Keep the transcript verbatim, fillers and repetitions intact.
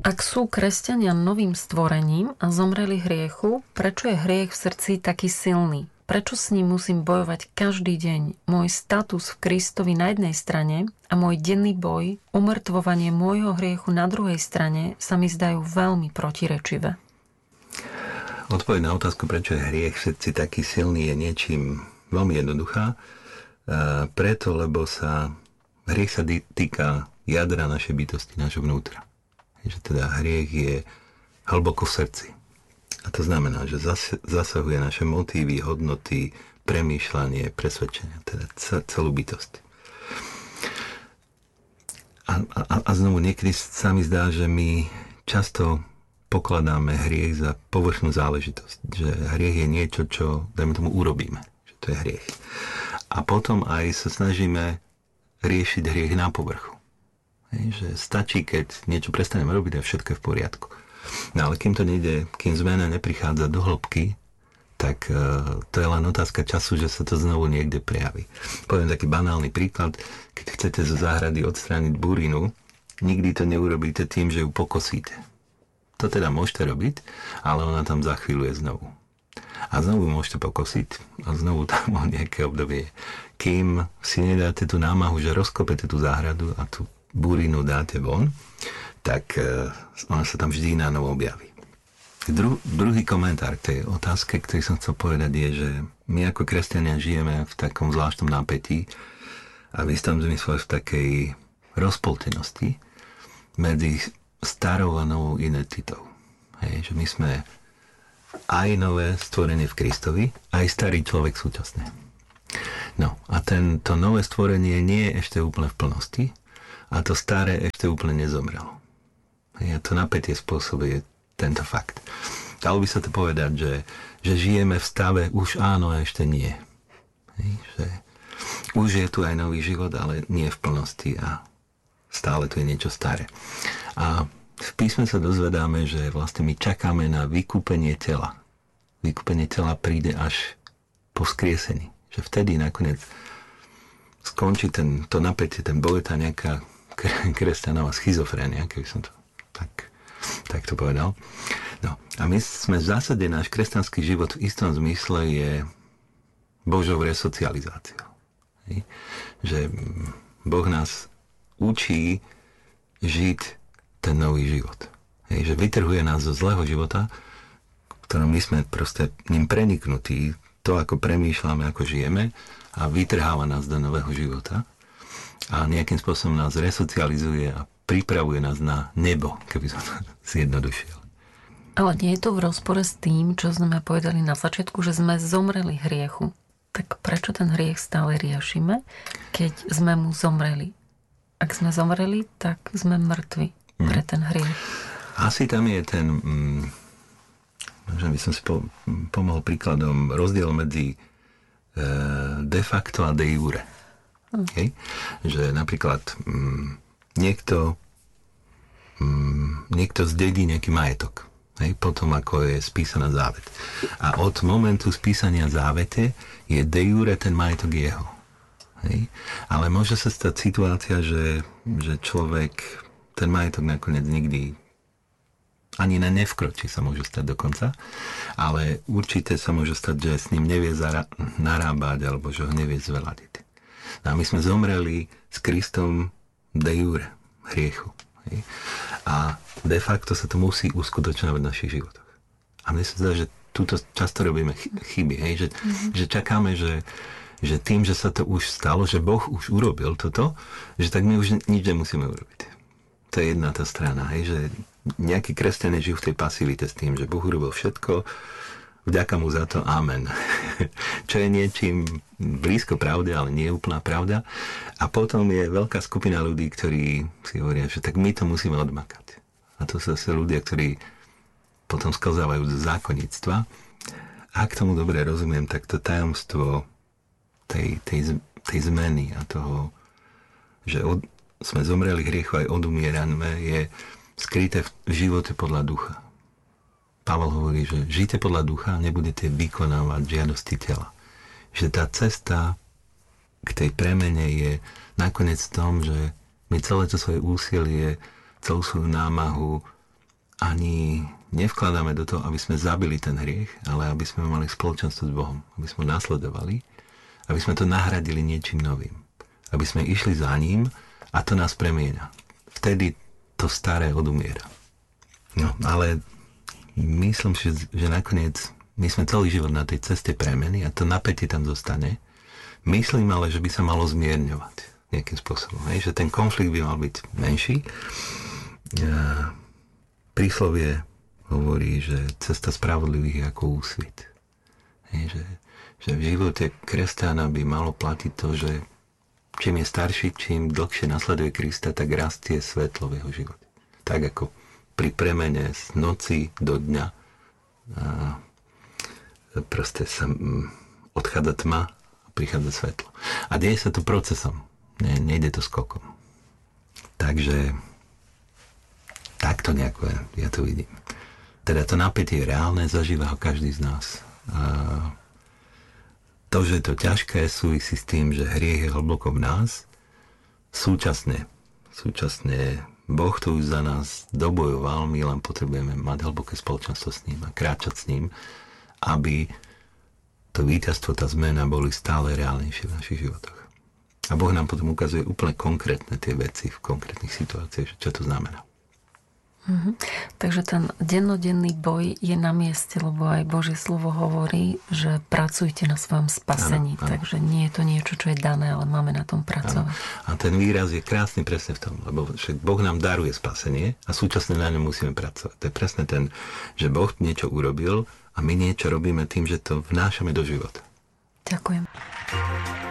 Ak sú kresťania novým stvorením a zomreli hriechu, prečo je hriech v srdci taký silný? Prečo s ním musím bojovať každý deň? Môj status v Kristovi na jednej strane a môj denný boj, umrtvovanie môjho hriechu na druhej strane sa mi zdajú veľmi protirečivé. Odpoveď na otázku, prečo je hriech v srdci taký silný, je niečím veľmi jednoduchá. Preto, lebo sa hriech sa týka jadra našej bytosti, našho vnútra. Že teda hriech je hlboko v srdci. A to znamená, že zasahuje naše motívy, hodnoty, premýšľanie, presvedčenia, teda celú bytosť. A, a, a znovu niekedy sa mi zdá, že my často pokladáme hriech za povrchnú záležitosť. Že hriech je niečo, čo, dajme tomu, urobíme. Že to je hriech. A potom aj sa snažíme riešiť hriech na povrchu. Hej, že stačí, keď niečo prestaneme robiť a všetko je v poriadku. No ale kým to nejde, kým zmena neprichádza do hĺbky, tak uh, to je len otázka času, že sa to znovu niekde prejaví. Poviem taký banálny príklad. Keď chcete zo záhrady odstrániť burinu, nikdy to neurobíte tým, že ju pokosíte. To teda môžete robiť, ale ona tam za chvíľu je znovu. A znovu môžete pokosiť a znovu tam o nejaké obdobie. Kým si nedáte tú námahu, že rozkopete tú záhradu a tú burinu dáte von, tak uh, ona sa tam vždy na novo objaví. Dru- druhý komentár k tej otázke, ktorý som chcel povedať, je, že my ako kresťania žijeme v takom zvláštnom napätí a v istom zmysle v takej rozpoltenosti medzi starou a novou identitou. Hej, že my sme aj nové stvorenie v Kristovi, aj starý človek súčasne. No a tento nové stvorenie nie je ešte úplne v plnosti, a to staré ešte úplne nezomrelo. A to napätie spôsobuje tento fakt. Dalo by sa to povedať, že, že žijeme v stave už áno a ešte nie. Že už je tu aj nový život, ale nie v plnosti a stále tu je niečo staré. A v písme sa dozvedáme, že vlastne my čakáme na vykúpenie tela. Vykúpenie tela príde až po vzkriesení. Že vtedy nakoniec skončí ten, to napätie, ten boj, tá nejaká kresťanová schizofrénia, keby som to tak, tak to povedal. No, a my sme v zásade, náš kresťanský život v istom zmysle je Božou resocializáciou. Hej? Že Boh nás učí žiť ten nový život. Hej? Že vytrhuje nás zo zlého života, v ktorom my sme proste ním preniknutí, to, ako premýšľame, ako žijeme, a vytrháva nás do nového života a nejakým spôsobom nás resocializuje a pripravuje nás na nebo, keby som to zjednodušil. Ale nie je to v rozpore s tým, čo sme povedali na začiatku, že sme zomreli hriechu. Tak prečo ten hriech stále riešime, keď sme mu zomreli? Ak sme zomreli, tak sme mŕtvi pre ten hriech. Asi tam je ten, mm, možno by som si po, pomohol príkladom, rozdiel medzi e, de facto a de jure. Hm. Okay? Že napríklad mm, niekto mm, niekto zdedí nejaký majetok. Hej, potom ako je spísaná závet. A od momentu spísania závete je de jure ten majetok jeho. Hej? Ale môže sa stať situácia, že, že človek ten majetok nakoniec nikdy ani na nevkročí sa môže stať dokonca, ale určite sa môže stať, že s ním nevie zara- narábať alebo že ho nevie zveladiť. A my sme zomreli s Kristom de jure, hriechu. Hej? A de facto sa to musí uskutočňovať v našich životoch. A mne sa zdá, že túto často robíme chyby, hej? Že, mm-hmm. že čakáme, že, že tým, že sa to už stalo, že Boh už urobil toto, že tak my už nič nemusíme urobiť. To je jedna tá strana, hej? Že nejakí kresťania žijú v tej pasivite s tým, že Boh urobil všetko, vďaka mu za to, amen. Čo je niečím blízko pravde, ale nie je úplná pravda. A potom je veľká skupina ľudí, ktorí si hovoria, že tak my to musíme odmakať. A to sú zase ľudia, ktorí potom sklzávajú do zákonníctva. A k tomu dobre rozumiem, tak to tajomstvo tej, tej, tej zmeny a toho, že od, sme zomreli hriechu aj odumierame, je skryté v živote podľa ducha. Pavel hovorí, že žijte podľa ducha a nebudete vykonávať žiadosti tela. Že tá cesta k tej premene je nakoniec v tom, že my celé to svoje úsilie, celú svoju námahu ani nevkladáme do toho, aby sme zabili ten hriech, ale aby sme mali spoločenstvo s Bohom, aby sme ho nasledovali, aby sme to nahradili niečím novým. Aby sme išli za ním a to nás premieňa. Vtedy to staré odumiera. No, ale myslím si, že nakoniec my sme celý život na tej ceste premeny a to napätie tam zostane. Myslím ale, že by sa malo zmierňovať nejakým spôsobom. Hej? Že ten konflikt by mal byť menší. Ja, príslovie hovorí, že cesta spravodlivých je ako úsvit. Hej? Že, že v živote kresťana by malo platiť to, že čím je starší, čím dlhšie nasleduje Krista, tak rastie svetlo v jeho živote. Tak ako pri premene z noci do dňa a proste sa odchádza tma a prichádza svetlo. A deje sa to procesom. Ne, nejde to skokom. Takže takto nejako ja, ja to vidím. Teda to napätie je reálne, zažíva ho každý z nás. A to, že je to ťažké, súvisí s tým, že hriech je hlboko v nás. Súčasne, súčasne Boh to už za nás dobojoval, my len potrebujeme mať hlboké spoločenstvo s ním a kráčať s ním, aby to víťazstvo, tá zmena boli stále reálnejšie v našich životoch. A Boh nám potom ukazuje úplne konkrétne tie veci v konkrétnych situáciách, čo to znamená. Mhm. Takže ten dennodenný boj je na mieste, lebo aj Božie slovo hovorí, že pracujte na svojom spasení. Ano, ano. Takže nie je to niečo, čo je dané, ale máme na tom pracovať. Ano. A ten výraz je krásny presne v tom, lebo Boh nám daruje spasenie a súčasne na ňom musíme pracovať. To je presne ten, že Boh niečo urobil a my niečo robíme tým, že to vnášame do života. Ďakujem.